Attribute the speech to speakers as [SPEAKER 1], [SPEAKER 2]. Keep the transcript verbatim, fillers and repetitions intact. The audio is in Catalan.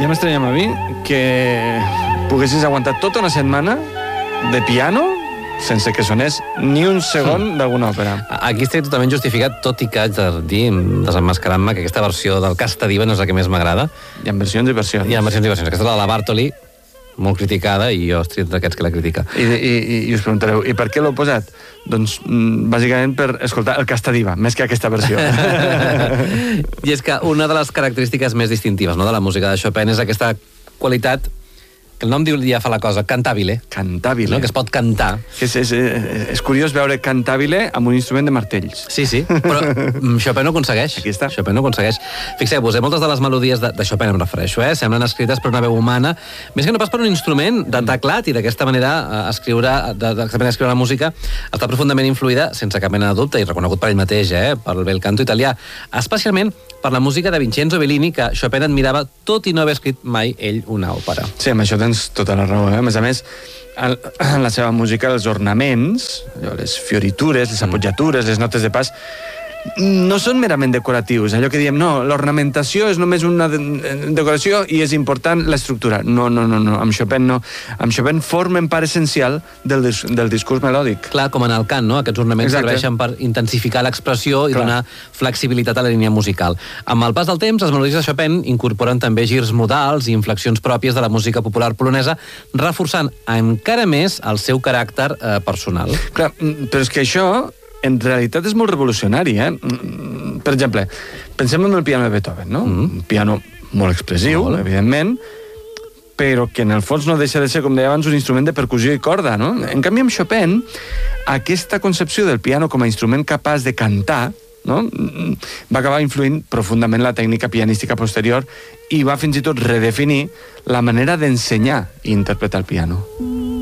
[SPEAKER 1] Ja m'estranyem a mi que poguessis aguantar tota una setmana de piano sense que sonés ni un segon mm. d'alguna òpera.
[SPEAKER 2] Aquí estic totalment justificat, tot i que haig de dir, desemmascarant-me, que aquesta versió del Casta Diva no és la que més m'agrada.
[SPEAKER 1] Hi ha versions i versions.
[SPEAKER 2] Hi ha versions i versions. Aquesta és la de la Bartoli, molt criticada, i jo estic entre aquests que la critica.
[SPEAKER 1] I, i, i us preguntareu, i per què l'heu posat? Doncs, bàsicament, per escoltar el Casta Diva, més que aquesta versió.
[SPEAKER 2] I és que una de les característiques més distintives, no?, de la música de Chopin és aquesta qualitat que el nom diu, ja fa la cosa, cantabile.
[SPEAKER 1] Cantabile.
[SPEAKER 2] No? Que es pot cantar.
[SPEAKER 1] Que és, és, és curiós veure cantabile amb un instrument de martells.
[SPEAKER 2] Sí, sí, però Chopin no aconsegueix.
[SPEAKER 1] Aquí està.
[SPEAKER 2] Chopin no aconsegueix. Fixeu-vos, eh, moltes de les melodies de, de Chopin, em refereixo, eh, semblen escrites per una veu humana, més que no pas per un instrument de teclat, i d'aquesta manera eh, escriure, de, de, de escriure la música està profundament influïda, sense cap mena de dubte, i reconegut per ell mateix, eh, per el bel canto italià, especialment per la música de Vincenzo Bellini, que Chopin admirava, tot i no haver escrit mai ell una òpera.
[SPEAKER 1] Sí, amb això tens tota la raó. Eh? A més a més, en la seva música, els ornaments, les fioritures, les appoggiatures, les notes de pas, no són merament decoratius. Allò que diem, no, l'ornamentació és només una de decoració i és important l'estructura. No, no, no, no, amb Chopin no. Amb Chopin formen part essencial del, dis del discurs melòdic.
[SPEAKER 2] Clar, com en el cant, no? Aquests ornaments Exacte. serveixen per intensificar l'expressió i Clar. donar flexibilitat a la línia musical. Amb el pas del temps, les melodies de Chopin incorporen també girs modals i inflexions pròpies de la música popular polonesa, reforçant encara més el seu caràcter eh, personal.
[SPEAKER 1] Clar, però és que això en realitat és molt revolucionari, eh? Per exemple, pensem en el piano de Beethoven, no? Mm. Un piano molt expressiu, molt. evidentment, però que en el fons no deixa de ser, com deia abans, un instrument de percussió i corda, no? En canvi, amb Chopin, aquesta concepció del piano com a instrument capaç de cantar, no? va acabar influint profundament la tècnica pianística posterior i va fins i tot redefinir la manera d'ensenyar i interpretar el piano.